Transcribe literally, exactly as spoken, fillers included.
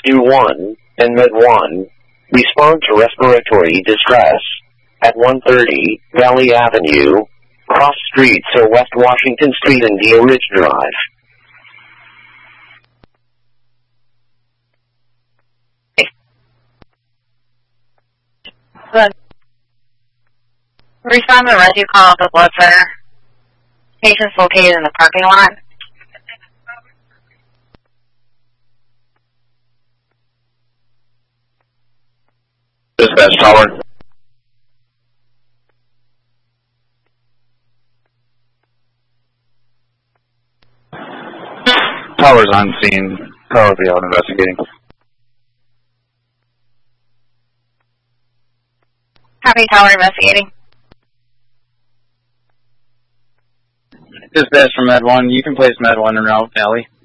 Rescue one and Med one. Respond to respiratory distress at one thirty Valley Avenue, cross streets or West Washington Street and Dia Ridge Drive. Good. Respond to the rescue call at the blood center. Patient's located in the parking lot. Dispatch tower. Tower's on scene. Tower will be out investigating. Copy, tower investigating. Dispatch from Med one. You can place Med one en route, Alley.